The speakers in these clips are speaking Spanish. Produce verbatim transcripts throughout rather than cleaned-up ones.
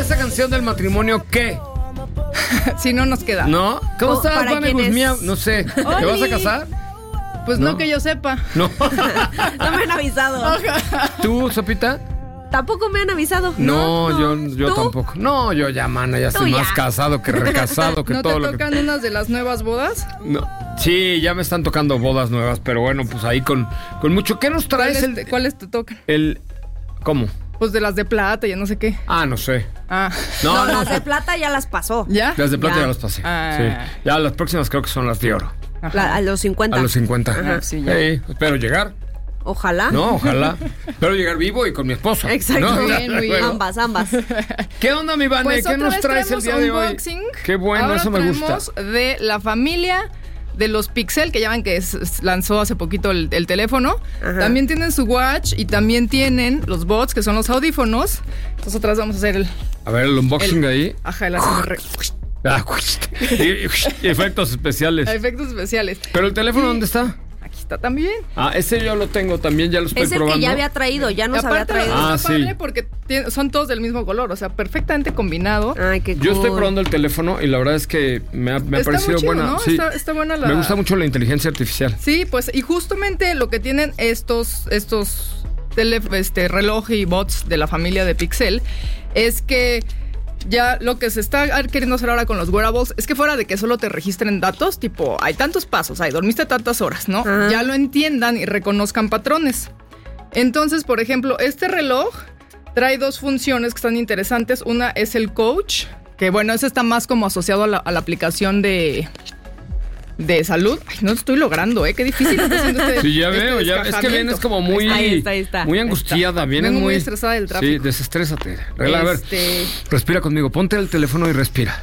esa canción del matrimonio, ¿qué? Si no nos queda. ¿No? ¿Cómo Oh, estás, ¿para Vane quién es? Guzmán? No sé. ¿Te vas a Oli. casar? Pues no, No. que yo sepa. No. No me han avisado. ¿Tú, Sopita? Tampoco me han avisado. No, yo, yo ¿Tú? tampoco. No, yo ya, mana, ya estoy Tú más ya. casado que recasado que ¿No todo te lo que... tocan unas de las nuevas bodas? No. Sí, ya me están tocando bodas nuevas, pero bueno, pues ahí con, con mucho. ¿Qué nos traes? ¿Cuáles, El, ¿Cuáles te tocan? el... ¿Cómo? Pues de las de plata, ya no sé qué. Ah, no sé. Ah. No, No, no. las de plata ya las pasó. ¿Ya? Las de plata ya, Ya. las pasé. Ah. Sí. Ya las próximas creo que son las de oro. La- a los cincuenta. A los cincuenta. Ajá, sí, ya. Sí, espero llegar. Ojalá. No, ojalá. Espero llegar vivo y con mi esposa. Exacto. ¿no? Muy bien, muy bien. Ambas, ambas. ¿Qué onda, mi Vane? Pues ¿Qué otra nos vez traes el traemos día de hoy? unboxing. Qué bueno, Ahora eso me gusta. traemos de la familia de los Pixel, que ya ven que es- es- lanzó hace poquito el, el teléfono. Ajá. También tienen su watch y también tienen los bots, que son los audífonos. Nosotras vamos a hacer el... A ver, el unboxing el- ahí. Ajá, el A S M R. Ah, y- y efectos especiales. Efectos especiales. Pero el teléfono, Y ¿dónde está? Aquí está también. Ah, ese yo lo tengo también, ya lo estoy Es el probando. que ya había traído, ya nos había Aparte, traído. Ah, está padre sí. porque tiene- son todos del mismo color, o sea, perfectamente combinado. Ay, qué cool. Yo estoy probando el teléfono y la verdad es que me ha, me ha Está parecido muy chido, buena. ¿no? Sí. Está, está buena la... Me gusta mucho la inteligencia artificial. Sí, pues, y justamente lo que tienen estos, estos tele- este, reloj y bots de la familia de Pixel es que ya lo que se está queriendo hacer ahora con los wearables es que fuera de que solo te registren datos, tipo, hay tantos pasos, hay, dormiste tantas horas, ¿no? Ajá. Ya lo entiendan y reconozcan patrones. Entonces, por ejemplo, este reloj trae dos funciones que están interesantes. Una es el coach, que bueno, ese está más como asociado a la, a la aplicación de... de salud. Ay, no lo estoy logrando, ¿eh? Qué difícil está haciendo este Sí, ya este veo, ya es que descajamiento. vienes como muy, Ahí está, ahí está. muy Ahí angustiada, vienes Vengo muy, muy estresada del tráfico. Sí, desestrésate. Regla, A Este- ver, respira conmigo, ponte el teléfono y respira.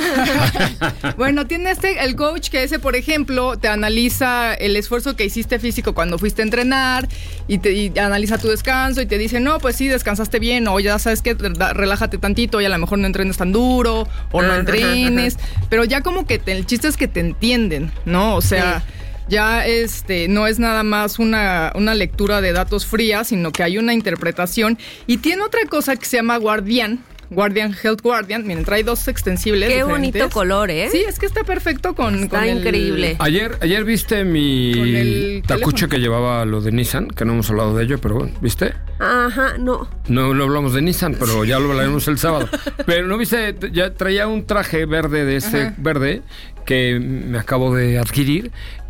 Bueno, tiene este, el coach, que ese, por ejemplo, te analiza el esfuerzo que hiciste físico cuando fuiste a entrenar y te y analiza tu descanso y te dice, no, pues sí, descansaste bien, o ya sabes que relájate tantito y a lo mejor no entrenes tan duro, o no Ajá, entrenes, ajá. pero ya como que te- el chiste es que te entienden, ¿no? O sea... Sí. Ya este no es nada más una, una lectura de datos fría, sino que hay una interpretación. Y tiene otra cosa que se llama Guardian, Guardian Health Guardian. Miren, trae dos extensibles Qué diferentes. bonito color, ¿eh? Sí, es que está perfecto con, Está con el- increíble. Ayer, ayer viste Con mi el tacuche teléfono. que llevaba lo de Nissan, que no hemos hablado de ello, pero bueno, ¿viste? Ajá, no. No, no hablamos de Nissan, pero ya lo hablaremos el sábado. Pero no viste, ya traía un traje verde de ese Ajá. verde que me acabo de adquirir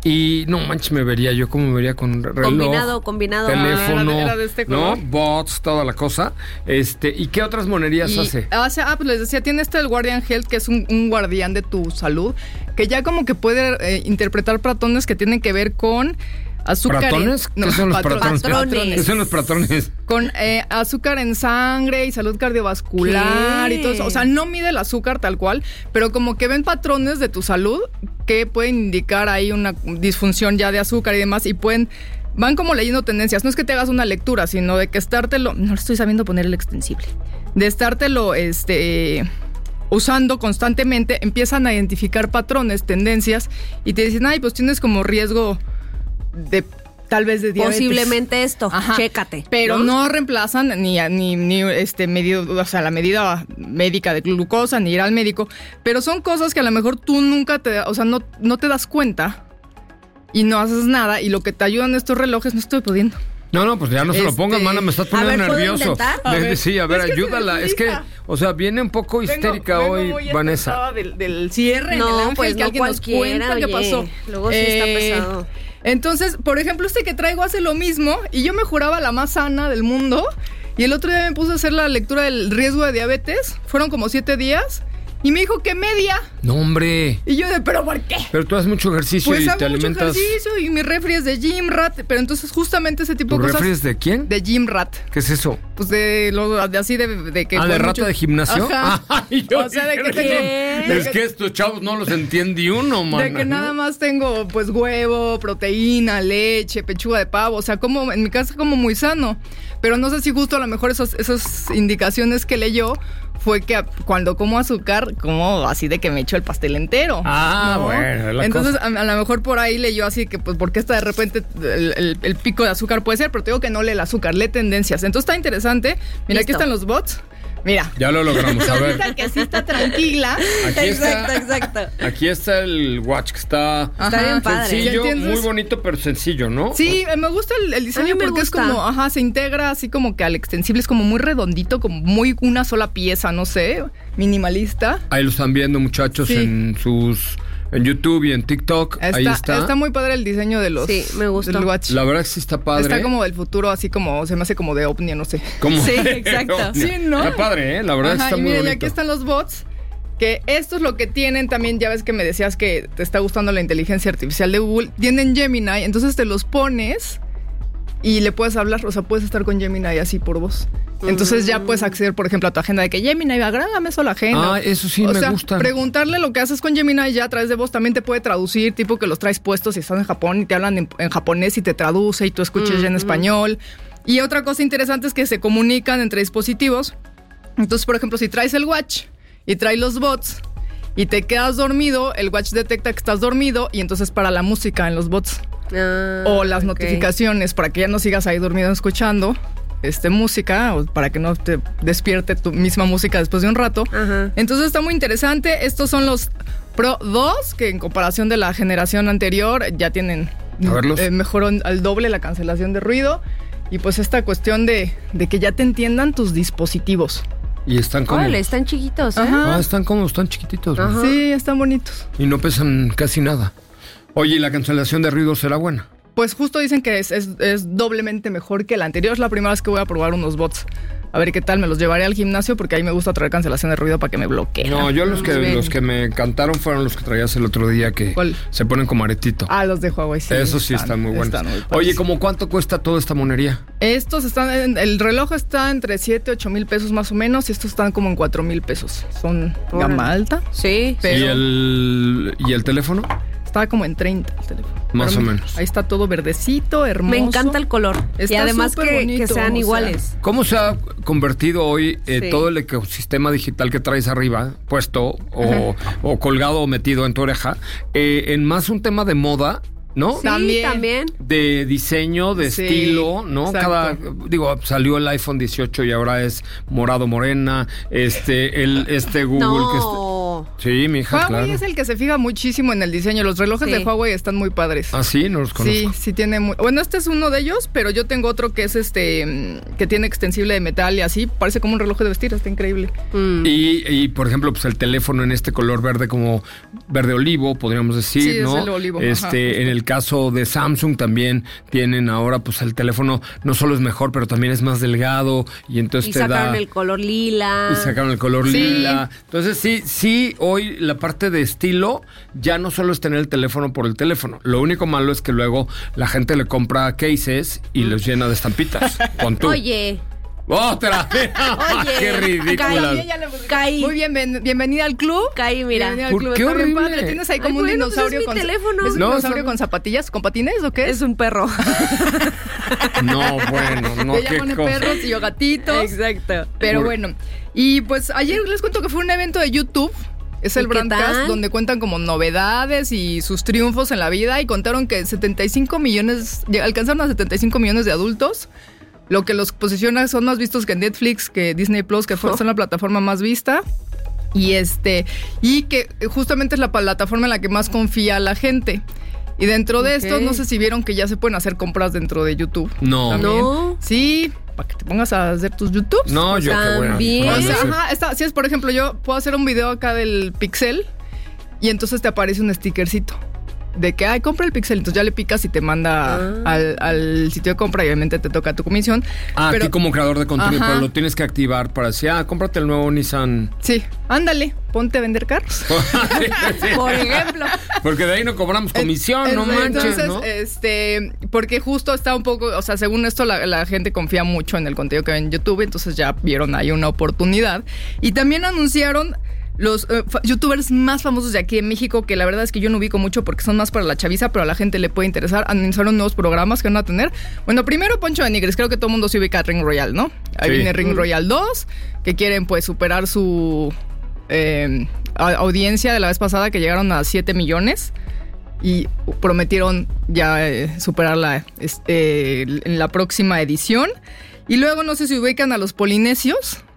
y no manches, me vería yo como me vería con reloj, Combinado, combinado. teléfono, Ah, era de- era de este ¿no? color. Bots, toda la cosa. Este, ¿y qué otras monerías Y hace? hace- ah, pues les decía, tiene este el Guardian Health, que es un, un guardián de tu salud, que ya como que puede eh, interpretar patrones que tienen que ver con azúcar. en- ¿Pratones? ¿Qué no, son los patro- patrones? Patrones. ¿Qué son los patrones? Con eh, azúcar en sangre y salud cardiovascular ¿Qué? y todo eso. O sea, no mide el azúcar tal cual, pero como que ven patrones de tu salud que pueden indicar ahí una disfunción ya de azúcar y demás, y pueden... Van como leyendo tendencias. No es que te hagas una lectura, sino de que estártelo... No le estoy sabiendo poner el extensible. De estártelo, este... usando constantemente, empiezan a identificar patrones, tendencias, y te dicen, ay, pues tienes como riesgo de tal vez de diabetes. Posiblemente esto. Ajá. Chécate. Pero no, reemplazan ni, ni, ni este medido, o sea, la medida médica de glucosa, ni ir al médico. Pero son cosas que a lo mejor tú nunca te, o sea, no, no te das cuenta y no haces nada. Y lo que te ayudan estos relojes, no estoy pudiendo. No, no, pues ya no se lo Este, pongas, mana, me estás poniendo a ver, ¿puedo nervioso. intentar? A De- ver. sí, a ver, Es que se ayúdala. me Es que, fija. o sea, viene un poco histérica Vengo- hoy, vengo muy Vanessa. estresada Del, del cierre No, en el Ángel, pues que no alguien nos cualquiera, cuenta qué oye. pasó. Luego sí está pesado. Entonces, por ejemplo, este que traigo hace lo mismo y yo me juraba la más sana del mundo. Y el otro día me puse a hacer la lectura del riesgo de diabetes. Fueron como siete días. Y me dijo que media. No, hombre. Y yo de, ¿pero por qué? Pero tú haces mucho ejercicio Pues y hago te mucho alimentas. ejercicio y mi refri es de Gym Rat. Pero entonces justamente ese tipo ¿Tu de cosas... refri es de quién? De Gym Rat. ¿Qué es eso? Pues de, lo, de así de, de que... Ah, fue ¿de rata mucho- de gimnasio? Ajá. Ay, yo O sea, de dije, que tengo... de Es que estos chavos no los entiende uno, man. De que nada más tengo pues huevo, proteína, leche, pechuga de pavo, o sea, como en mi casa como muy sano. Pero no sé si justo a lo mejor esos, esas indicaciones que leyó fue que a- cuando como azúcar, como así de que me echo el pastel entero. Ah, bueno, es la Entonces cosa. a, a lo mejor por ahí leyó así que pues porque está de repente el, el- el pico de azúcar puede ser, pero te digo que no lee el azúcar, lee tendencias. Entonces está interesante. Mira, aquí Listo. están los bots. Mira. Ya lo logramos, a ver. Ahorita que sí está tranquila. Aquí Exacto, está, exacto. aquí está el watch que está Está bien padre. sencillo, ¿Ya entiendes? muy bonito, pero sencillo, ¿no? Sí, me gusta el, el A mí diseño me porque gusta. es como, ajá, se integra así como que al extensible, es como muy redondito, como muy una sola pieza, no sé, minimalista. Ahí lo están viendo, muchachos, Sí. en sus en YouTube y en TikTok. Está, Ahí está. está muy padre el diseño de los Sí, me gustó. del watch. La verdad que sí está padre. Está como del futuro, así como, se me hace como de ovni, no sé. ¿Cómo? Sí, exacto. Sí, ¿no? Está padre, ¿eh? La verdad Ajá, está y muy mira, y bonito. aquí están los bots. Que esto es lo que tienen también, ya ves que me decías que te está gustando la inteligencia artificial de Google. Tienen Gemini, entonces te los pones y le puedes hablar, o sea, puedes estar con Gemini así por voz. Entonces ya puedes acceder, por ejemplo, a tu agenda de que Gemini, agrégame eso a la agenda. Ah, eso sí o me sea, gusta. preguntarle lo que haces con Gemini ya a través de voz también te puede traducir, tipo que los traes puestos y estás en Japón y te hablan en, en japonés y te traduce y tú escuchas ya en español. Y otra cosa interesante es que se comunican entre dispositivos. Entonces, por ejemplo, si traes el watch y traes los bots y te quedas dormido, el watch detecta que estás dormido y entonces para la música en los bots. Ah, O las ok. notificaciones para que ya no sigas ahí dormido escuchando este, música o para que no te despierte tu misma música después de un rato. Ajá. Entonces está muy interesante. Estos son los Pro dos, que en comparación de la generación anterior ya tienen A verlos. eh, mejoró al doble la cancelación de ruido. Y pues esta cuestión de, de que ya te entiendan tus dispositivos. Y están como... Órale, están chiquitos, ¿eh? Ajá. Ah, están como, están chiquititos, ¿no? Ajá. Sí, están bonitos. Y no pesan casi nada. Oye, ¿y la cancelación de ruido será buena? Pues justo dicen que es, es, es doblemente mejor que la anterior. Es la primera vez que voy a probar unos bots. A ver qué tal, me los llevaré al gimnasio porque ahí me gusta traer cancelación de ruido para que me bloqueen. No, yo los que, Muy bien. los que me cantaron fueron los que traías el otro día que ¿Cuál? se ponen como aretito. Ah, los de Huawei, sí. Esos sí están, muy buenos. están muy Oye, padres. ¿cómo cuánto cuesta toda esta monería? Estos están, en- el reloj está entre siete, ocho mil pesos más o menos y estos están como en cuatro mil pesos. Son Órale. gama alta. Sí. Pero- ¿Y el, ¿Y el teléfono? Estaba como en treinta el teléfono. Más Pero o mira, menos. Ahí está todo verdecito, hermoso. Me encanta el color. Está y además súper que, bonito, que sean o sea. iguales. ¿Cómo se ha convertido hoy eh, Sí. todo el ecosistema digital que traes arriba, puesto o, o colgado o metido en tu oreja, eh, en más un tema de moda, ¿no? Sí, También. también. De diseño, de Sí, estilo, ¿no? exacto. Cada, digo, salió el iPhone dieciocho y ahora es morado morena, este, el, este Google que está- No. Sí, mi hija, Huawei claro. es el que se fija muchísimo en el diseño. Los relojes Sí. de Huawei están muy padres. Ah, sí, no los conozco. Sí, sí tiene muy... Bueno, este es uno de ellos, pero yo tengo otro que es este... mm, que tiene extensible de metal y así. Parece como un reloj de vestir, está increíble. Mm. Y, y, por ejemplo, pues el teléfono en este color verde como verde olivo, podríamos decir, Sí, es ¿no? el olivo, ajá, Este, justo. en el caso de Samsung también tienen ahora, pues el teléfono no solo es mejor, pero también es más delgado y entonces Y te sacaron da el color lila. y sacaron el color Sí. lila. Entonces sí, sí, hoy la parte de estilo ya no solo es tener el teléfono por el teléfono. Lo único malo es que luego la gente le compra cases y los llena de estampitas. Con tú. Oye, ¡Otra! Oye, ¡Qué ridículas! Caí. Muy bien, ben- bienvenida al club. Caí, mira. Bienvenida al ¿Por club. qué Está bien horrible? padre. Tienes ahí Ay, como un bueno, pues dinosaurio es mi con teléfono. ¿Es un No, dinosaurio son- con zapatillas, con patines o qué es? Es un perro. No, bueno, no, Te qué llaman cosa. perros y yo gatitos. Exacto. Pero Por- bueno. Y pues ayer les cuento que fue un evento de YouTube. Es el ¿Y qué Brandcast, tal? donde cuentan como novedades y sus triunfos en la vida. Y contaron que setenta y cinco millones, lleg- alcanzaron a setenta y cinco millones de adultos. Lo que los posiciona son más vistos que Netflix, que Disney Plus, que fue- Oh. son la plataforma más vista. Y este, y que justamente es la plataforma en la que más confía la gente. Y dentro de Ok. esto, no sé si vieron que ya se pueden hacer compras dentro de YouTube. No. También. No. Sí, para que te pongas a hacer tus YouTubes. No, yo qué bueno. También. O Van a sea, hacer- ajá, está, si es, por ejemplo, yo puedo hacer un video acá del Pixel y entonces te aparece un stickercito de que, ay, compra el Pixel. Entonces ya le picas y te manda Ah. al, al sitio de compra y obviamente te toca tu comisión. Ah, Pero- aquí como creador de contenido, Ajá. pero lo tienes que activar para decir, ah, cómprate el nuevo Nissan. Sí, ándale, ponte a vender carros. Sí. Por ejemplo. Porque de ahí no cobramos comisión, no Entonces, manches, ¿no? este, porque justo está un poco, o sea, según esto la, la gente confía mucho en el contenido que ve en YouTube, entonces ya vieron ahí una oportunidad. Y también anunciaron los eh, fa- youtubers más famosos de aquí en México, que la verdad es que yo no ubico mucho porque son más para la chaviza, pero a la gente le puede interesar. Anunciaron nuevos programas que van a tener. Bueno, primero Poncho de Nigris, creo que todo el mundo se ubica a Ring Royal, ¿no? Ahí Sí. viene Ring Royal dos, que quieren pues superar su eh, a- audiencia de la vez pasada, que llegaron a siete millones. Y prometieron ya eh, superarla este, en la próxima edición. Y luego no sé si ubican a los polinesios.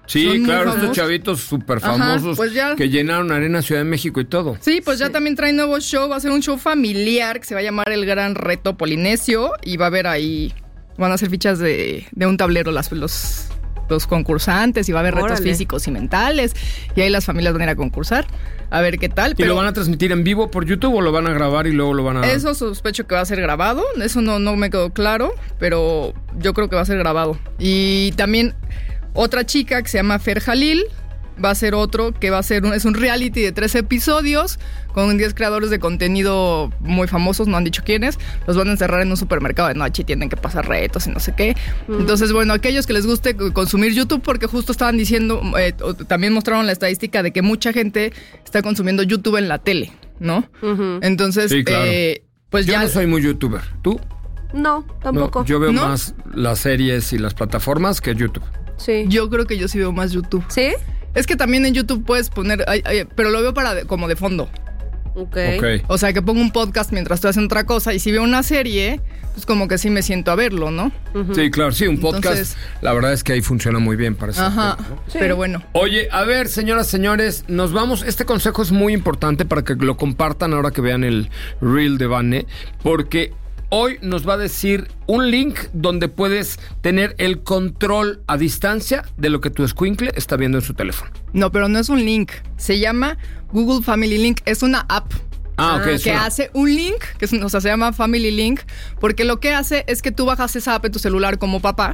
Sí, Son muy claro, estos famosos. chavitos súper Ajá, famosos pues ya. que llenaron Arena Ciudad de México y todo. Sí, pues ya también trae nuevo show. Va a ser un show familiar que se va a llamar El Gran Reto Polinesio. Y va a haber ahí. Van a hacer fichas de, de un tablero las, los, los concursantes. Y va a haber retos Órale. físicos y mentales. Y ahí las familias van a ir a concursar. A ver qué tal. ¿Y pero lo van a transmitir en vivo por YouTube o lo van a grabar y luego lo van a...? Eso sospecho que va a ser grabado. Eso no, no me quedó claro. Pero yo creo que va a ser grabado. Y también otra chica que se llama Fer Jalil. Va a ser otro que va a ser un, es un reality de tres episodios con diez creadores de contenido muy famosos, no han dicho quiénes. Los van a encerrar en un supermercado de noche y tienen que pasar retos y no sé qué. Mm. Entonces, bueno, aquellos que les guste consumir YouTube, porque justo estaban diciendo, eh, también mostraron la estadística de que mucha gente está consumiendo YouTube en la tele, ¿no? Uh-huh. Entonces, sí, claro. eh, pues yo ya... no soy muy youtuber. ¿Tú? No, tampoco. No, yo veo ¿No? más las series y las plataformas que YouTube. Sí. Yo creo que yo sí veo más YouTube. ¿Sí? Es que también en YouTube puedes poner, ay, ay, pero lo veo para de, como de fondo. Okay. ok. O sea, que pongo un podcast mientras estoy haciendo otra cosa y si veo una serie, pues como que sí me siento a verlo, ¿no? Uh-huh. Sí, claro, sí, un podcast, Entonces, la verdad es que ahí funciona muy bien para eso. Ajá, ¿no? sí. Pero bueno. Oye, a ver, señoras, señores, nos vamos. Este consejo es muy importante para que lo compartan ahora que vean el reel de Vane, porque hoy nos va a decir un link donde puedes tener el control a distancia de lo que tu escuincle está viendo en su teléfono. No, pero no es un link. Se llama Google Family Link. Es una app. Ah, ok. Que una... hace un link, que es, o sea, se llama Family Link, porque lo que hace es que tú bajas esa app en tu celular como papá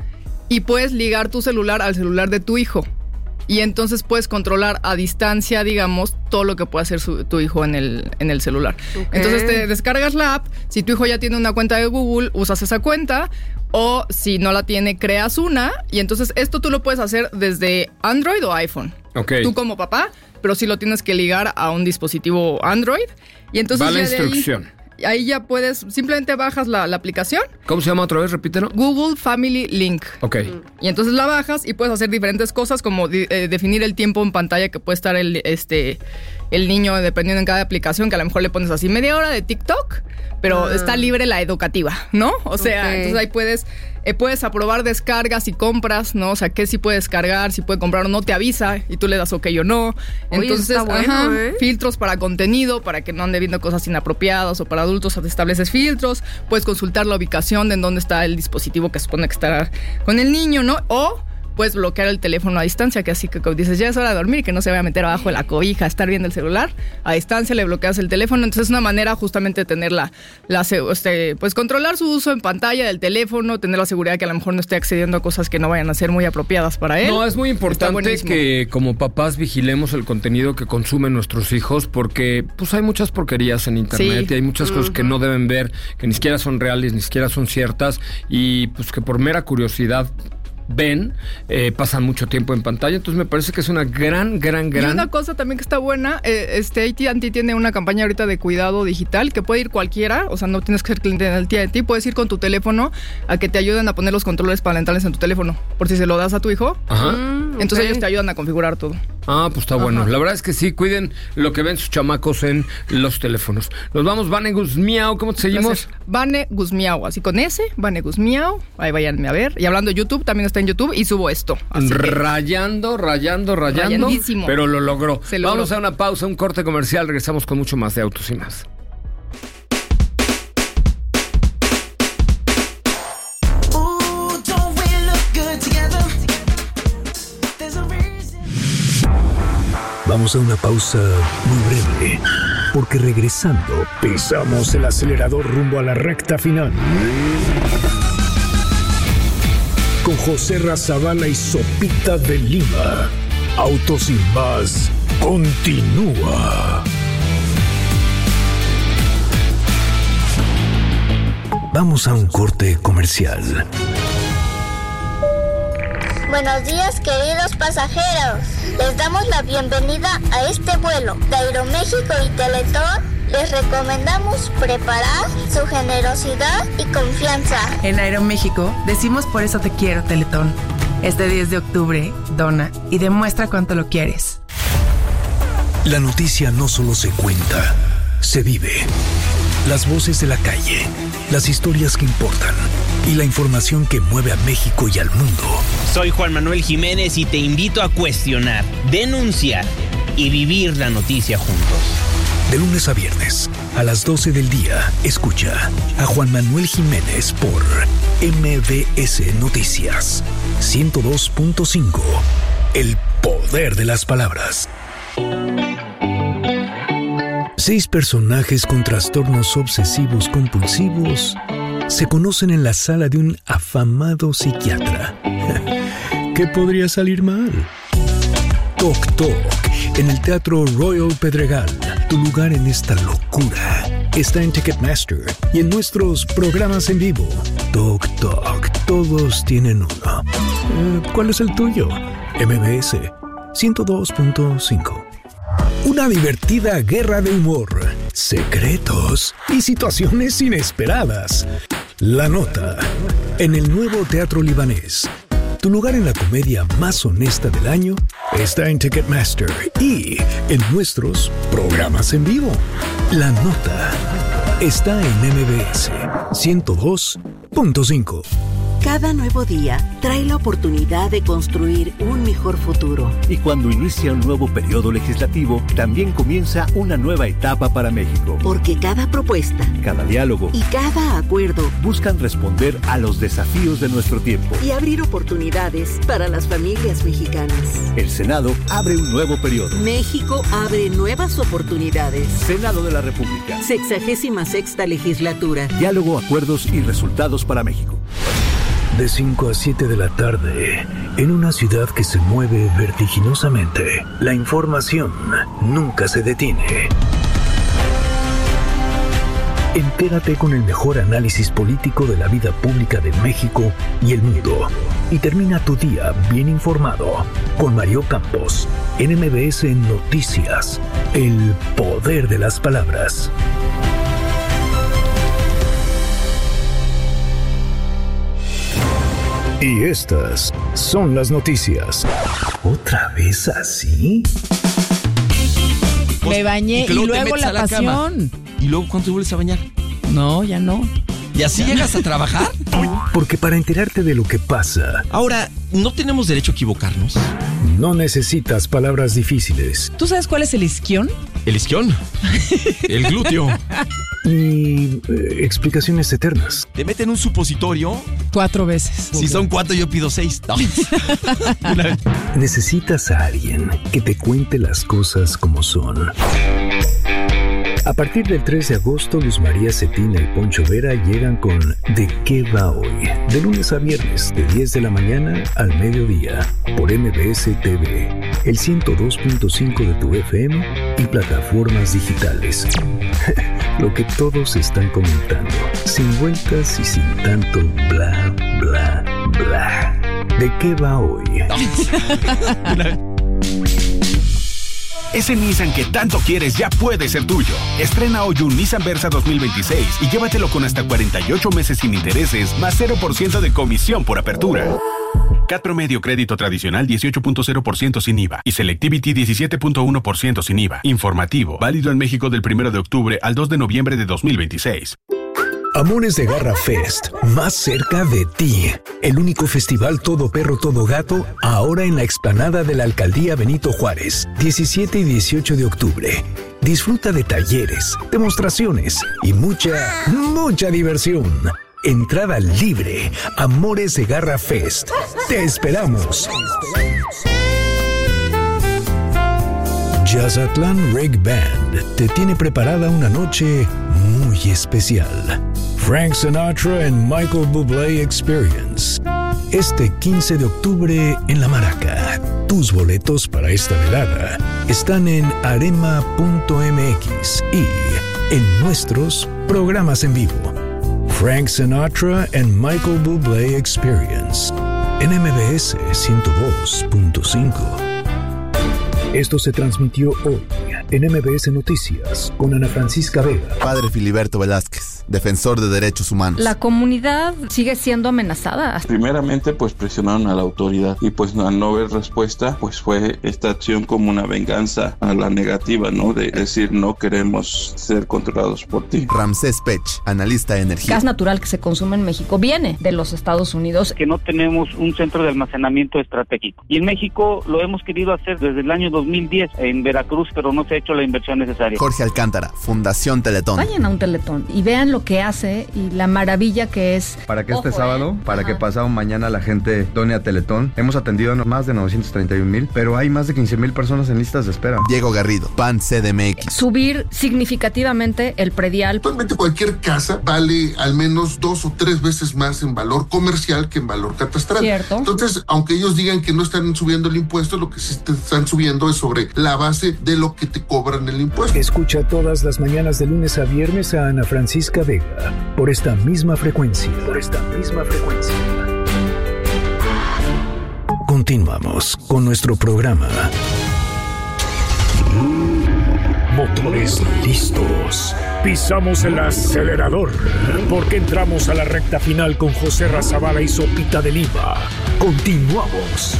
y puedes ligar tu celular al celular de tu hijo. Y entonces puedes controlar a distancia, digamos, todo lo que puede hacer su, tu hijo en el, en el celular. Okay. Entonces te descargas la app. Si tu hijo ya tiene una cuenta de Google, usas esa cuenta. O si no la tiene, creas una. Y entonces esto tú lo puedes hacer desde Android o iPhone. Okay. Tú como papá, pero sí lo tienes que ligar a un dispositivo Android. Y entonces va la ya de instrucción. Ahí, ahí ya puedes, simplemente bajas la, la aplicación. ¿Cómo se llama otra vez? Repítelo. Google Family Link. Ok. Y entonces la bajas y puedes hacer diferentes cosas como eh, definir el tiempo en pantalla que puede estar el, este, el niño dependiendo en cada aplicación, que a lo mejor le pones así media hora de TikTok, pero ah. está libre la educativa, ¿no? O sea, okay. entonces ahí puedes... Eh, puedes aprobar descargas y compras, ¿no? O sea, qué sí puede descargar, si puede comprar o no, te avisa y tú le das ok o no. Oye, entonces, está bueno, ajá, ¿eh? filtros para contenido, para que no ande viendo cosas inapropiadas, o para adultos te estableces filtros. Puedes consultar la ubicación de en dónde está el dispositivo que supone que estará con el niño, ¿no? O puedes bloquear el teléfono a distancia, que así que dices, ya es hora de dormir, que no se vaya a meter abajo de la cobija, estar viendo el celular. A distancia le bloqueas el teléfono. Entonces es una manera justamente de tener la, la este, pues controlar su uso en pantalla del teléfono, tener la seguridad que a lo mejor no esté accediendo a cosas que no vayan a ser muy apropiadas para él. No, es muy importante que como papás vigilemos el contenido que consumen nuestros hijos, porque pues hay muchas porquerías en internet, sí. Y hay muchas uh-huh. cosas que no deben ver, que ni siquiera son reales, ni siquiera son ciertas, y pues que por mera curiosidad ven, eh, pasan mucho tiempo en pantalla. Entonces me parece que es una gran, gran, gran... Y una cosa también que está buena, eh, este A T and T tiene una campaña ahorita de cuidado digital que puede ir cualquiera, o sea, no tienes que ser cliente del A T and T, puedes ir con tu teléfono a que te ayuden a poner los controles parentales en tu teléfono, por si se lo das a tu hijo. Ajá. Mm, entonces okay. ellos te ayudan a configurar todo. Ah, pues está Ajá. bueno. La verdad es que sí, cuiden lo que ven sus chamacos en los teléfonos. Nos vamos, Vane Guzmiao, ¿cómo te seguimos? Vane Guzmiao, así con S, Vane Guzmiao, ahí váyanme a ver. Y hablando de YouTube, también está en YouTube y subo esto. Rayando, rayando, rayando. Rayandísimo. Pero lo logró. Se logró. Vamos a una pausa, un corte comercial. Regresamos con mucho más de Autos y Más. Vamos a una pausa muy breve, porque regresando pisamos el acelerador rumbo a la recta final. Con José Razabala y Sopita de Lima. Autos y Más continúa. Vamos a un corte comercial. Buenos días, queridos pasajeros. Les damos la bienvenida a este vuelo de Aeroméxico y Teletón. Les recomendamos preparar su generosidad y confianza. En Aeroméxico decimos por eso te quiero, Teletón. Este diez de octubre, dona y demuestra cuánto lo quieres. La noticia no solo se cuenta, se vive. Las voces de la calle, las historias que importan, y la información que mueve a México y al mundo. Soy Juan Manuel Jiménez y te invito a cuestionar, denunciar y vivir la noticia juntos. De lunes a viernes, a las doce del día, escucha a Juan Manuel Jiménez por M B S Noticias ciento dos punto cinco. El poder de las palabras. Seis personajes con trastornos obsesivos compulsivos se conocen en la sala de un afamado psiquiatra. ¿Qué podría salir mal? Toc Toc, en el Teatro Royal Pedregal. Tu lugar en esta locura está en Ticketmaster y en nuestros programas en vivo. Toc Toc, todos tienen uno. Eh, ¿Cuál es el tuyo? M B S ciento dos punto cinco. Una divertida guerra de humor, secretos y situaciones inesperadas. La Nota, en el nuevo Teatro Libanés. Tu lugar en la comedia más honesta del año está en Ticketmaster y en nuestros programas en vivo. La Nota está en M B S ciento dos punto cinco. Cada nuevo día trae la oportunidad de construir un mejor futuro. Y cuando inicia un nuevo periodo legislativo, también comienza una nueva etapa para México. Porque cada propuesta, cada diálogo y cada acuerdo buscan responder a los desafíos de nuestro tiempo y abrir oportunidades para las familias mexicanas. El Senado abre un nuevo periodo. México abre nuevas oportunidades. Senado de la República. Sexagésima sexta legislatura. Diálogo, acuerdos y resultados para México. De cinco a siete de la tarde, en una ciudad que se mueve vertiginosamente, la información nunca se detiene. Entérate con el mejor análisis político de la vida pública de México y el mundo. Y termina tu día bien informado con Mario Campos en M B S Noticias. El poder de las palabras. Y estas son las noticias. ¿Otra vez así? Me bañé y, y luego la, la pasión. ¿Y luego cuándo te vuelves a bañar? No, ya no. ¿Y así llegas a trabajar? Porque para enterarte de lo que pasa... Ahora, ¿no tenemos derecho a equivocarnos? No necesitas palabras difíciles. ¿Tú sabes cuál es el isquión? ¿El isquión? El glúteo. Y eh, explicaciones eternas. ¿Te meten un supositorio? Cuatro veces. Si son cuatro, yo pido seis. No. Necesitas a alguien que te cuente las cosas como son. A partir del tres de agosto, Luz María Cetina y Poncho Vera llegan con ¿De qué va hoy? De lunes a viernes, de diez de la mañana al mediodía, por M B S T V, el ciento dos punto cinco de tu F M y plataformas digitales. Lo que todos están comentando, sin vueltas y sin tanto bla, bla, bla. ¿De qué va hoy? Ese Nissan que tanto quieres ya puede ser tuyo. Estrena hoy un Nissan Versa dos mil veintiséis y llévatelo con hasta cuarenta y ocho meses sin intereses, más cero por ciento de comisión por apertura. C A T promedio crédito tradicional dieciocho punto cero por ciento sin I V A y Selectivity diecisiete punto uno por ciento sin I V A. Informativo, válido en México del primero de octubre al dos de noviembre de dos mil veintiséis. Amores de Garra Fest, más cerca de ti. El único festival todo perro, todo gato, ahora en la explanada de la Alcaldía Benito Juárez, diecisiete y dieciocho de octubre. Disfruta de talleres, demostraciones y mucha, mucha diversión. Entrada libre. Amores de Garra Fest. Te esperamos. Jazzatlán Reg Band te tiene preparada una noche muy especial. Frank Sinatra and Michael Bublé Experience. Este quince de octubre en La Maraca. Tus boletos para esta velada están en arema punto m x y en nuestros programas en vivo. Frank Sinatra and Michael Bublé Experience en M B S ciento dos punto cinco. Esto se transmitió hoy en M B S Noticias con Ana Francisca Vega. Padre Filiberto Velázquez. González, defensor de derechos humanos. La comunidad sigue siendo amenazada. Primeramente, pues presionaron a la autoridad y pues al no ver respuesta, pues fue esta acción como una venganza a la negativa, ¿no? De decir, no queremos ser controlados por ti. Ramsés Pech, analista de energía. Gas natural que se consume en México viene de los Estados Unidos. Que no tenemos un centro de almacenamiento estratégico. Y en México lo hemos querido hacer desde el año dos mil diez en Veracruz, pero no se ha hecho la inversión necesaria. Jorge Alcántara, Fundación Teletón. Vayan a un Teletón y vean lo que hace y la maravilla que es. Para que este Ojo, sábado, eh. para Ajá. que pasado mañana la gente done a Teletón. Hemos atendido a más de novecientos treinta y un mil, pero hay más de quince mil personas en listas de espera. Diego Garrido, P A N C D M X. Subir significativamente el predial. Actualmente cualquier casa vale al menos dos o tres veces más en valor comercial que en valor catastral. Cierto. Entonces, aunque ellos digan que no están subiendo el impuesto, lo que sí te están subiendo es sobre la base de lo que te cobran el impuesto. Escucha todas las mañanas de lunes a viernes a Ana Francisca Vega por esta misma frecuencia. Por esta misma frecuencia. Continuamos con nuestro programa. Motores listos. Pisamos el acelerador porque entramos a la recta final con José Razabala y Sopita de Lima. Continuamos.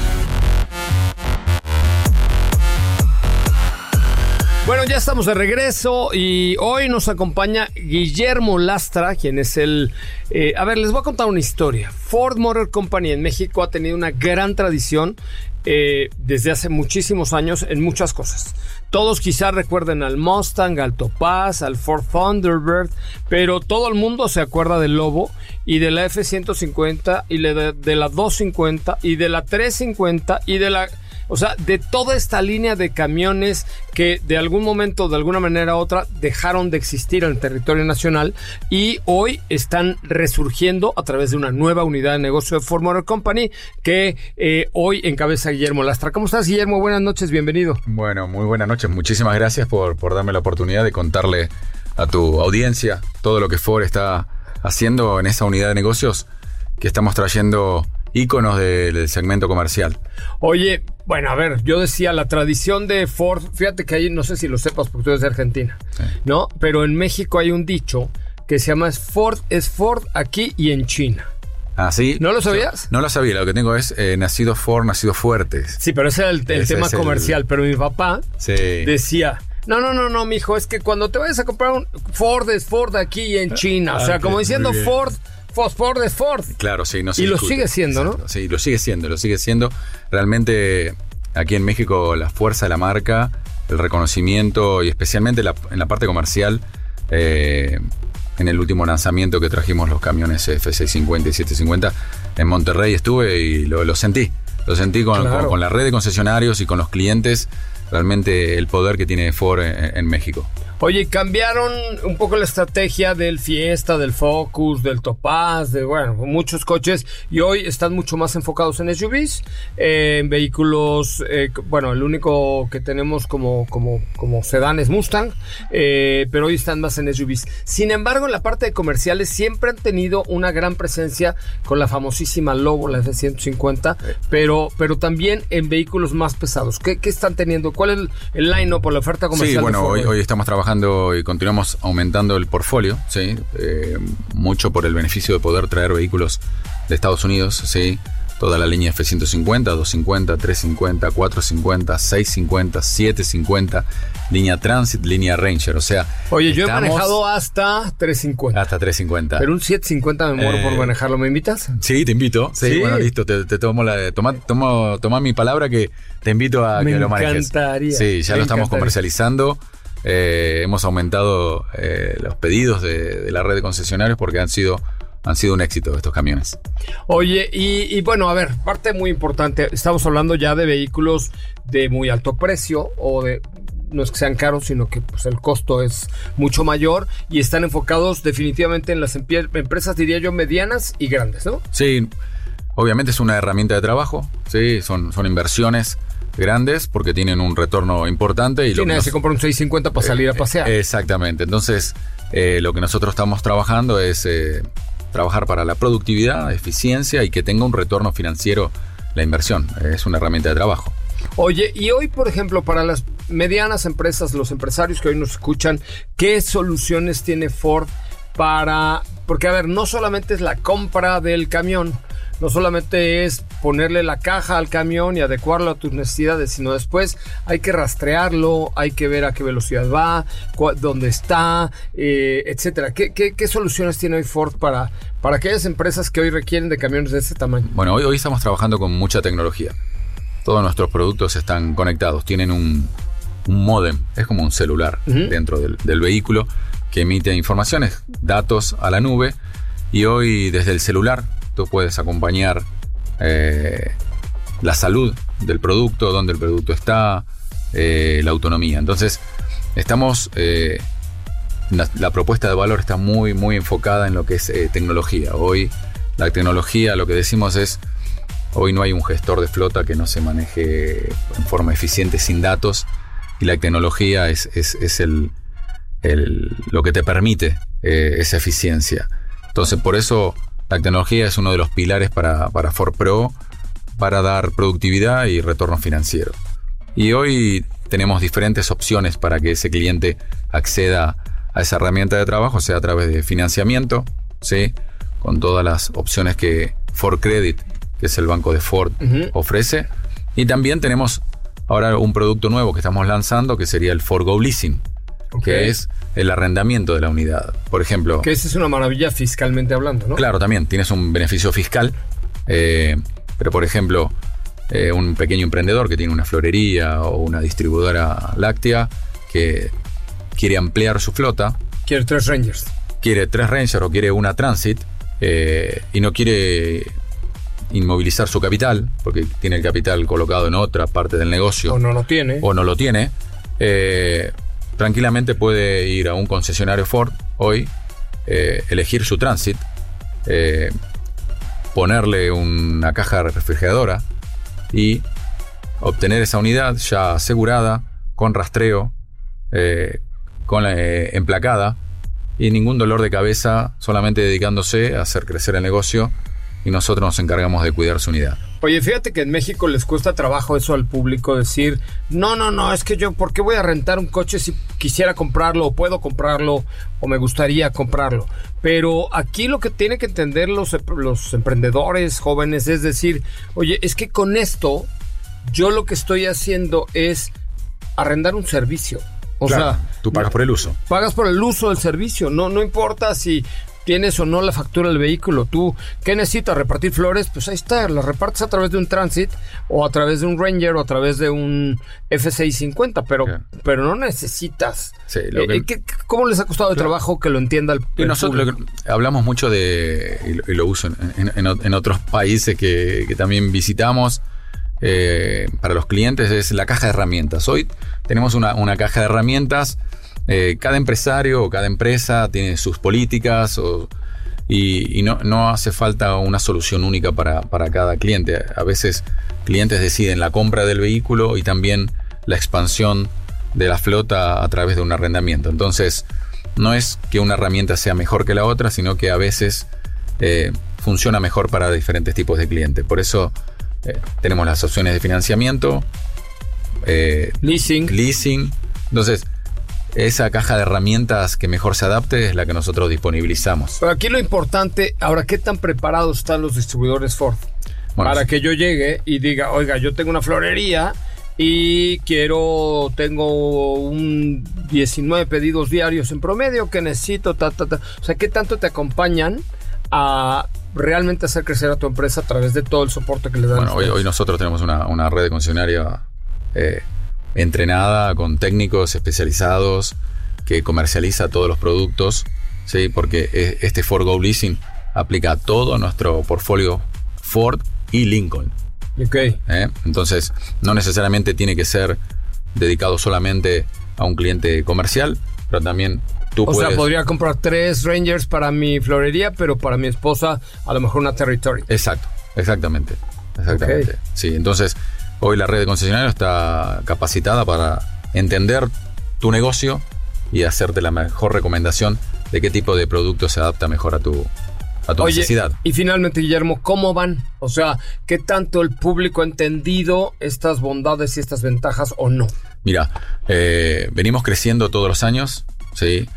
Bueno, ya estamos de regreso y hoy nos acompaña Guillermo Lastra, quien es el... Eh, a ver, les voy a contar una historia. Ford Motor Company en México ha tenido una gran tradición eh, desde hace muchísimos años en muchas cosas. Todos quizás recuerden al Mustang, al Topaz, al Ford Thunderbird, pero todo el mundo se acuerda del Lobo y de la F ciento cincuenta y de, de la doscientos cincuenta y de la trescientos cincuenta y de la... O sea, de toda esta línea de camiones que de algún momento, de alguna manera u otra, dejaron de existir en el territorio nacional y hoy están resurgiendo a través de una nueva unidad de negocio de Ford Motor Company que eh, hoy encabeza Guillermo Lastra. ¿Cómo estás, Guillermo? Buenas noches, bienvenido. Bueno, muy buenas noches. Muchísimas gracias por, por darme la oportunidad de contarle a tu audiencia todo lo que Ford está haciendo en esa unidad de negocios que estamos trayendo íconos del, del segmento comercial. Oye, bueno, a ver, yo decía la tradición de Ford, fíjate que ahí, no sé si lo sepas porque tú eres de Argentina, sí. ¿no? Pero en México hay un dicho que se llama Ford es Ford aquí y en China. Ah, ¿sí? ¿No lo sabías? No, no lo sabía, lo que tengo es eh, nacido Ford, nacido fuerte. Sí, pero ese era el, el tema comercial, el... pero mi papá sí. decía... No, no, no, no, mijo, es que cuando te vayas a comprar un Ford es Ford aquí y en China. O sea, como diciendo Ford... Ford es Ford. Claro, sí, no se Y discute. lo sigue siendo, Exacto. ¿no? Sí, lo sigue siendo, lo sigue siendo. Realmente aquí en México la fuerza de la marca, el reconocimiento y especialmente la, en la parte comercial, eh, en el último lanzamiento que trajimos los camiones F seiscientos cincuenta y setecientos cincuenta en Monterrey estuve y lo, lo sentí. Lo sentí con, claro. con, con la red de concesionarios y con los clientes, realmente el poder que tiene Ford en, en México. Oye, cambiaron un poco la estrategia del Fiesta, del Focus, del Topaz, de bueno, muchos coches y hoy están mucho más enfocados en S U Vs, eh, en vehículos, eh, bueno, el único que tenemos como, como, como sedán es Mustang, eh, pero hoy están más en S U Vs. Sin embargo, en la parte de comerciales siempre han tenido una gran presencia con la famosísima Lobo, la F ciento cincuenta, pero, pero también en vehículos más pesados. ¿Qué, qué están teniendo? ¿Cuál es el, el line-up o la oferta comercial? Sí, bueno, de Ford? hoy, hoy estamos trabajando y continuamos aumentando el portfolio, ¿sí? Eh, mucho por el beneficio de poder traer vehículos de Estados Unidos, ¿sí? Toda la línea F ciento cincuenta, doscientos cincuenta, trescientos cincuenta, cuatrocientos cincuenta, seiscientos cincuenta, setecientos cincuenta, línea Transit, línea Ranger, o sea... Oye, yo he manejado hasta trescientos cincuenta. Hasta trescientos cincuenta. Pero un setecientos cincuenta me muero eh, por manejarlo, ¿me invitas? Sí, te invito. Sí, sí. Bueno, listo, te, te tomo la... Toma, tomo, toma mi palabra que te invito a me que lo manejes. Me encantaría. Sí, ya me lo estamos encantaría. comercializando. Eh, hemos aumentado eh, los pedidos de, de la red de concesionarios porque han sido, han sido un éxito estos camiones. Oye, y, y bueno, a ver, parte muy importante, estamos hablando ya de vehículos de muy alto precio o de... No es que sean caros, sino que pues, el costo es mucho mayor y están enfocados definitivamente en las empie- empresas, diría yo, medianas y grandes, ¿no? Sí, obviamente es una herramienta de trabajo, sí, son, son inversiones grandes porque tienen un retorno importante. Y sí, lo nadie nos... se compra un seiscientos cincuenta para salir eh, a pasear. Exactamente, entonces eh, lo que nosotros estamos trabajando es eh, trabajar para la productividad, eficiencia y que tenga un retorno financiero la inversión, es una herramienta de trabajo. Oye, y hoy, por ejemplo, para las medianas empresas, los empresarios que hoy nos escuchan, ¿qué soluciones tiene Ford para... Porque, a ver, no solamente es la compra del camión, no solamente es ponerle la caja al camión y adecuarlo a tus necesidades, sino después hay que rastrearlo, hay que ver a qué velocidad va, cu- dónde está, eh, etcétera. ¿Qué, qué, ¿Qué soluciones tiene hoy Ford para, para aquellas empresas que hoy requieren de camiones de ese tamaño? Bueno, hoy, hoy estamos trabajando con mucha tecnología. Todos nuestros productos están conectados, tienen un, un módem, es como un celular uh-huh. dentro del, del vehículo que emite informaciones, datos a la nube, y hoy desde el celular tú puedes acompañar eh, la salud del producto, dónde el producto está, eh, la autonomía. Entonces, estamos... Eh, la, la propuesta de valor está muy, muy enfocada en lo que es eh, tecnología. Hoy la tecnología, lo que decimos es, hoy no hay un gestor de flota que no se maneje en forma eficiente sin datos, y la tecnología es, es, es el, el, lo que te permite eh, esa eficiencia. Entonces, por eso... La tecnología es uno de los pilares para, para Ford Pro, para dar productividad y retorno financiero. Y hoy tenemos diferentes opciones para que ese cliente acceda a esa herramienta de trabajo, sea a través de financiamiento, ¿sí? Con todas las opciones que Ford Credit, que es el banco de Ford, uh-huh. ofrece. Y también tenemos ahora un producto nuevo que estamos lanzando, que sería el Ford Go Leasing, okay. que es el arrendamiento de la unidad. Por ejemplo... Que esa es una maravilla fiscalmente hablando, ¿no? Claro, también tienes un beneficio fiscal. Eh, pero, por ejemplo, eh, un pequeño emprendedor que tiene una florería o una distribuidora láctea que quiere ampliar su flota. Quiere tres Rangers. Quiere tres Rangers o quiere una Transit eh, y no quiere inmovilizar su capital porque tiene el capital colocado en otra parte del negocio. O no lo tiene. O no lo tiene. Eh... Tranquilamente puede ir a un concesionario Ford hoy, eh, elegir su Transit, eh, ponerle una caja refrigeradora y obtener esa unidad ya asegurada, con rastreo, eh, con la, eh, emplacada y ningún dolor de cabeza, solamente dedicándose a hacer crecer el negocio, y nosotros nos encargamos de cuidar su unidad. Oye, fíjate que en México les cuesta trabajo eso al público, decir, no, no, no, es que yo, ¿por qué voy a rentar un coche si quisiera comprarlo, o puedo comprarlo, o me gustaría comprarlo? Pero aquí lo que tienen que entender los, los emprendedores jóvenes es decir, oye, es que con esto, yo lo que estoy haciendo es arrendar un servicio. O claro, sea, tú pagas por el uso. Pagas por el uso del servicio, no, no importa si... tienes o no la factura del vehículo. Tú, ¿qué necesitas? ¿Repartir flores? Pues ahí está, las repartes a través de un Transit o a través de un Ranger o a través de un F seiscientos cincuenta, pero, okay. pero no necesitas. Sí, lo que... eh, ¿qué, ¿Cómo les ha costado el claro. trabajo que lo entienda el, y el nosotros público? Hablamos mucho de, y lo, y lo uso en, en, en otros países que, que también visitamos, eh, para los clientes, es la caja de herramientas. Hoy tenemos una, una caja de herramientas. Eh, cada empresario o cada empresa tiene sus políticas o, y, y no, no hace falta una solución única para, para cada cliente. A veces clientes deciden la compra del vehículo y también la expansión de la flota a través de un arrendamiento. Entonces, no es que una herramienta sea mejor que la otra, sino que a veces eh, funciona mejor para diferentes tipos de clientes. Por eso eh, tenemos las opciones de financiamiento, eh, leasing. leasing. Entonces, esa caja de herramientas que mejor se adapte es la que nosotros disponibilizamos. Pero aquí lo importante, ahora, ¿qué tan preparados están los distribuidores Ford? Bueno, para que yo llegue y diga, oiga, yo tengo una florería y quiero, tengo un diecinueve pedidos diarios en promedio que necesito, ta, ta, ta. O sea, ¿qué tanto te acompañan a realmente hacer crecer a tu empresa a través de todo el soporte que les dan? Bueno, hoy, hoy nosotros tenemos una, una red de concesionaria eh, entrenada con técnicos especializados que comercializa todos los productos, ¿sí? Porque este Ford Go Leasing aplica a todo nuestro portfolio Ford y Lincoln. Okay. ¿Eh? Entonces, no necesariamente tiene que ser dedicado solamente a un cliente comercial, pero también tú o puedes... O sea, podría comprar tres Rangers para mi florería, pero para mi esposa a lo mejor una Territory. Exacto, exactamente. Exactamente. Okay. Sí, entonces... Hoy la red de concesionarios está capacitada para entender tu negocio y hacerte la mejor recomendación de qué tipo de producto se adapta mejor a tu, a tu Oye, necesidad. Y finalmente, Guillermo, ¿cómo van? O sea, ¿qué tanto el público ha entendido estas bondades y estas ventajas o no? Mira, eh, venimos creciendo todos los años, ¿sí?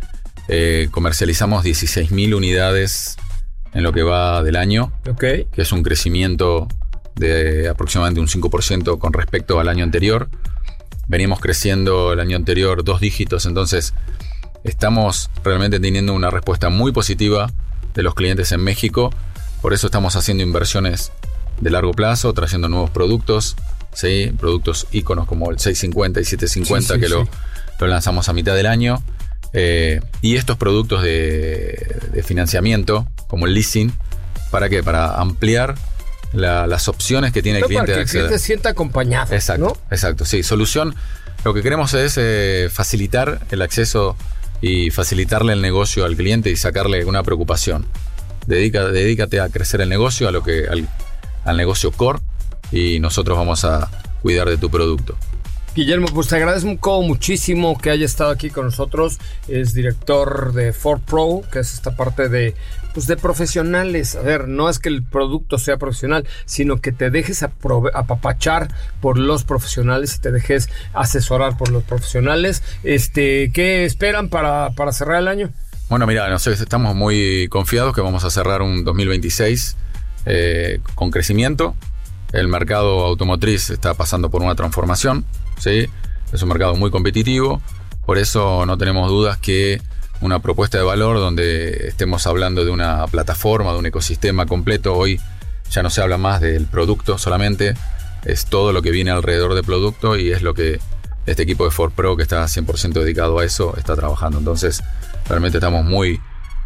Eh, comercializamos dieciséis mil unidades en lo que va del año, okay. que es un crecimiento de aproximadamente un cinco por ciento con respecto al año anterior. Venimos creciendo el año anterior dos dígitos, entonces estamos realmente teniendo una respuesta muy positiva de los clientes en México. Por eso estamos haciendo inversiones de largo plazo, trayendo nuevos productos, ¿sí? Productos íconos como el seiscientos cincuenta y setecientos cincuenta, sí, sí, que sí. Lo, lo lanzamos a mitad del año. Eh, y estos productos de, de financiamiento, como el leasing, ¿para qué? Para ampliar la, las opciones que tiene el cliente. Para que el cliente se sienta acompañado. Exacto, ¿no? Exacto, sí. Solución, lo que queremos es eh, facilitar el acceso y facilitarle el negocio al cliente y sacarle una preocupación. Dedica, dedícate a crecer el negocio, a lo que, al, al negocio core, y nosotros vamos a cuidar de tu producto. Guillermo, pues te agradezco muchísimo que haya estado aquí con nosotros. Es director de Ford Pro, que es esta parte de, pues de profesionales. A ver, no es que el producto sea profesional, sino que te dejes aprove- apapachar por los profesionales y te dejes asesorar por los profesionales. Este, ¿qué esperan para, para cerrar el año? Bueno, mira, no sé, estamos muy confiados que vamos a cerrar un dos mil veintiséis eh, con crecimiento. El mercado automotriz está pasando por una transformación, ¿sí? Es un mercado muy competitivo, por eso no tenemos dudas que una propuesta de valor donde estemos hablando de una plataforma, de un ecosistema completo. Hoy ya no se habla más del producto solamente, es todo lo que viene alrededor del producto, y es lo que este equipo de Ford Pro, que está cien por ciento dedicado a eso, está trabajando. Entonces, realmente estamos muy,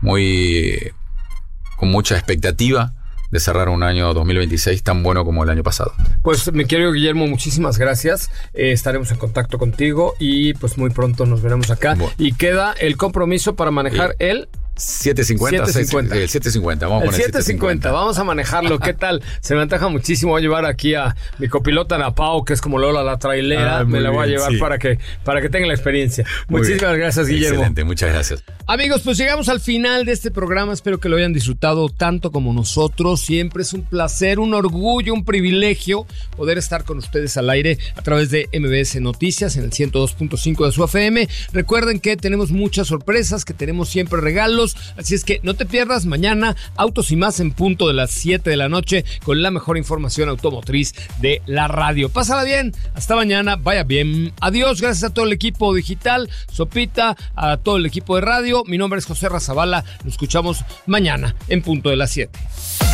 muy con mucha expectativa de cerrar un año dos mil veintiséis tan bueno como el año pasado. Pues mi querido Guillermo, muchísimas gracias. Eh, estaremos en contacto contigo y pues muy pronto nos veremos acá. Bueno. Y queda el compromiso para manejar sí. el setecientos cincuenta. setecientos cincuenta. El setecientos cincuenta. Vamos el con el setecientos cincuenta. Vamos a manejarlo. ¿Qué tal? Se me antoja muchísimo. Voy a llevar aquí a mi copilota Ana Pao, que es como Lola la trailera. Ah, me la voy bien, a llevar sí. para que para que tenga la experiencia. Muy Muchísimas bien. Gracias, Guillermo. Excelente, muchas gracias. Amigos, pues llegamos al final de este programa. Espero que lo hayan disfrutado tanto como nosotros. Siempre es un placer, un orgullo, un privilegio poder estar con ustedes al aire a través de M B S Noticias en el ciento dos punto cinco de su F M. Recuerden que tenemos muchas sorpresas, que tenemos siempre regalos. Así es que no te pierdas mañana Autos y Más en punto de las siete de la noche con la mejor información automotriz de la radio. Pásala bien, hasta mañana, vaya bien, adiós, gracias a todo el equipo digital, Sopita, a todo el equipo de radio. Mi nombre es José Razabala, nos escuchamos mañana en punto de las siete.